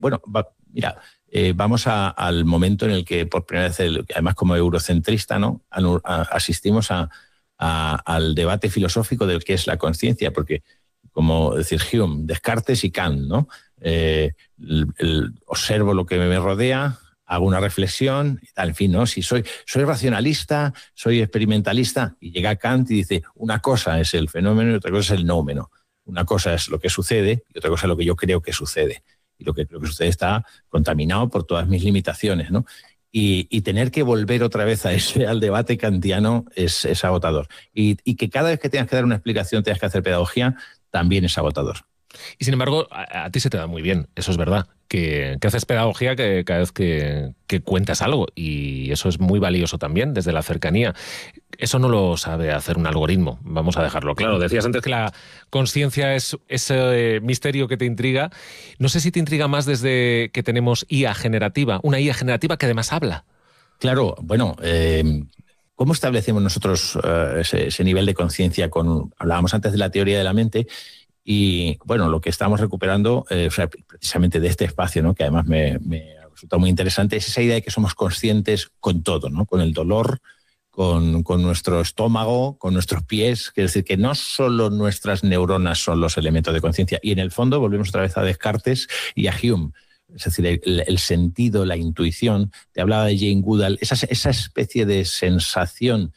Bueno, mira, vamos al momento en el que por primera vez, además como eurocentrista, ¿no? Asistimos al debate filosófico del que es la conciencia, porque como decir Hume, Descartes y Kant, ¿no? Observo lo que me rodea, hago una reflexión, y tal, en fin, ¿no? Si soy racionalista, soy experimentalista, y llega Kant y dice, una cosa es el fenómeno y otra cosa es el nómeno. Una cosa es lo que sucede y otra cosa es lo que yo creo que sucede. Y lo que creo que sucede está contaminado por todas mis limitaciones, ¿no? Y tener que volver otra vez al debate kantiano es agotador. Y que cada vez que tengas que dar una explicación, tengas que hacer pedagogía, también es agotador. Y sin embargo, a ti se te da muy bien, eso es verdad, que haces pedagogía cada vez que cuentas algo, y eso es muy valioso también desde la cercanía. Eso no lo sabe hacer un algoritmo, vamos a dejarlo claro. Decías antes que la conciencia es ese misterio que te intriga. No sé si te intriga más desde que tenemos IA generativa, una IA generativa que además habla. Claro, bueno, ¿cómo establecemos nosotros ese nivel de conciencia? Hablábamos antes de la teoría de la mente. Y bueno, lo que estamos recuperando, precisamente de este espacio, ¿no? Que además me ha resultado muy interesante, es esa idea de que somos conscientes con todo, ¿no? Con el dolor, con nuestro estómago, con nuestros pies. Quiere decir que no solo nuestras neuronas son los elementos de conciencia. Y en el fondo volvemos otra vez a Descartes y a Hume. Es decir, el sentido, la intuición. Te hablaba de Jane Goodall, esa especie de sensación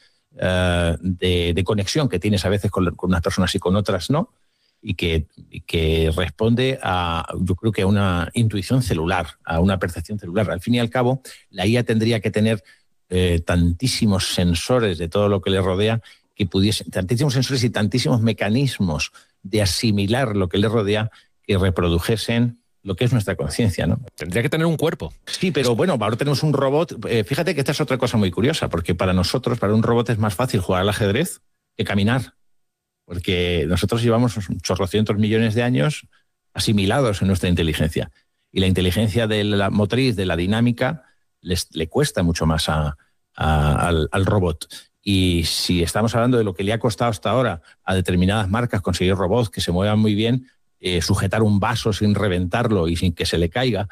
de conexión que tienes a veces con unas personas y con otras no. Y que responde yo creo que a una intuición celular, a una percepción celular. Al fin y al cabo, la IA tendría que tener tantísimos sensores de todo lo que le rodea, tantísimos sensores y tantísimos mecanismos de asimilar lo que le rodea, que reprodujesen lo que es nuestra conciencia, ¿no? Tendría que tener un cuerpo. Sí, pero bueno, ahora tenemos un robot. Fíjate que esta es otra cosa muy curiosa, porque para nosotros, para un robot es más fácil jugar al ajedrez que caminar. Porque nosotros llevamos chorrocientos millones de años asimilados en nuestra inteligencia. Y la inteligencia de la motriz, de la dinámica, le cuesta mucho más al robot. Y si estamos hablando de lo que le ha costado hasta ahora a determinadas marcas conseguir robots que se muevan muy bien, sujetar un vaso sin reventarlo y sin que se le caiga,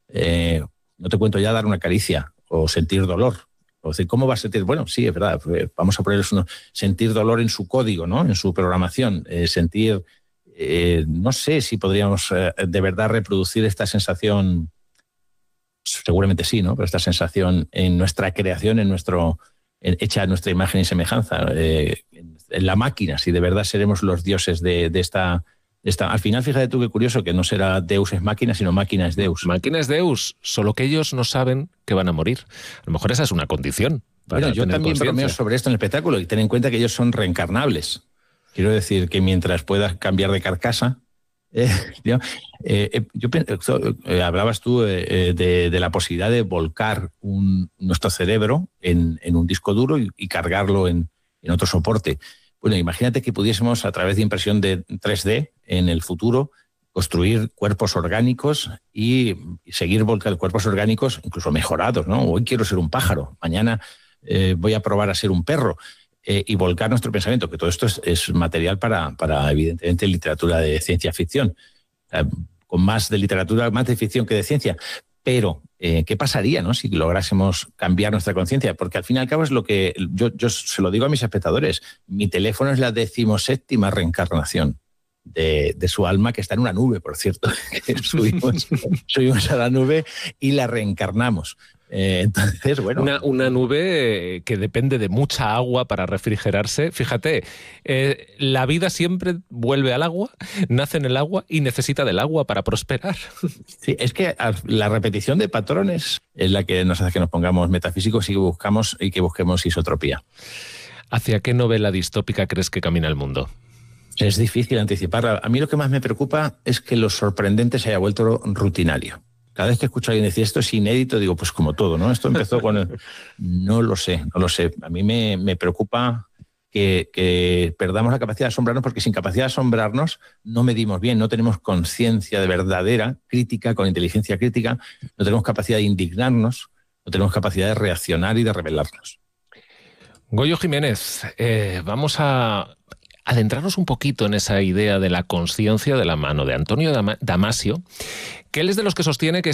no te cuento ya dar una caricia o sentir dolor. O decir, ¿cómo va a sentir? Bueno, sí, es verdad, vamos a ponerles sentir dolor en su código, ¿no? En su programación, sentir, no sé si podríamos de verdad reproducir esta sensación, seguramente sí, ¿no? Pero esta sensación en nuestra creación, hecha a nuestra imagen y semejanza, en la máquina, si de verdad seremos los dioses de esta. Al final, fíjate tú qué curioso, que no será Deus es máquina, sino máquina es Deus. Máquina es Deus, solo que ellos no saben que van a morir. A lo mejor esa es una condición. Bueno, yo también bromeo sobre esto en el espectáculo, y ten en cuenta que ellos son reencarnables. Quiero decir que mientras puedas cambiar de carcasa, hablabas tú de la posibilidad de volcar nuestro cerebro en un disco duro y cargarlo en otro soporte. Bueno, imagínate que pudiésemos, a través de impresión de 3D, en el futuro, construir cuerpos orgánicos y seguir volcando cuerpos orgánicos incluso mejorados, ¿no? Hoy quiero ser un pájaro, mañana voy a probar a ser un perro, y volcar nuestro pensamiento, que todo esto es material para evidentemente, literatura de ciencia ficción, con más de literatura, más de ficción que de ciencia. Pero, ¿qué pasaría, ¿no? Si lográsemos cambiar nuestra conciencia? Porque al fin y al cabo es lo que yo se lo digo a mis espectadores. Mi teléfono es la 17ª reencarnación de su alma, que está en una nube, por cierto. subimos a la nube y la reencarnamos. Entonces, bueno. Una nube que depende de mucha agua para refrigerarse. Fíjate, la vida siempre vuelve al agua, nace en el agua y necesita del agua para prosperar. Sí, es que la repetición de patrones es la que nos hace que nos pongamos metafísicos y que busquemos isotropía. ¿Hacia qué novela distópica crees que camina el mundo? Es difícil anticiparla. A mí lo que más me preocupa es que lo sorprendente se haya vuelto rutinario. Cada vez que escucho a alguien decir esto es inédito, digo, pues como todo, ¿no? Esto empezó con No lo sé. A mí me preocupa que perdamos la capacidad de asombrarnos, porque sin capacidad de asombrarnos no medimos bien, no tenemos conciencia de verdadera, crítica, con inteligencia crítica, no tenemos capacidad de indignarnos, no tenemos capacidad de reaccionar y de rebelarnos. Goyo Jiménez, vamos a adentrarnos un poquito en esa idea de la consciencia de la mano de Antonio Damasio, que él es de los que sostiene que